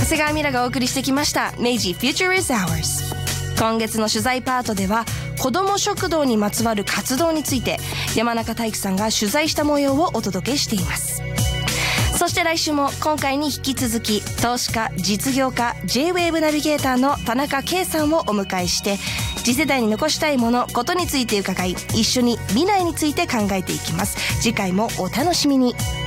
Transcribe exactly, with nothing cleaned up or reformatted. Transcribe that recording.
長谷川ミラがお送りしてきました明治 Future is Ours。 今月の取材パートでは子ども食堂にまつわる活動について山中大輝さんが取材した模様をお届けしています。そして来週も今回に引き続き投資家、実業家、 ジェイウェーブ ナビゲーターの田中圭さんをお迎えして次世代に残したいもの、ことについて伺い、一緒に未来について考えていきます。次回もお楽しみに。